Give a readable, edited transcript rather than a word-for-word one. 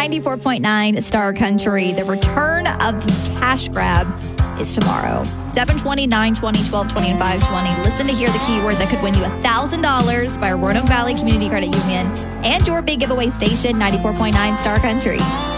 94.9 Star Country. The return of the cash grab is tomorrow. 720, 920, 1220, and 520. Listen to hear the keyword that could win you $1,000 by Roanoke Valley Community Credit Union and your big giveaway station, 94.9 Star Country.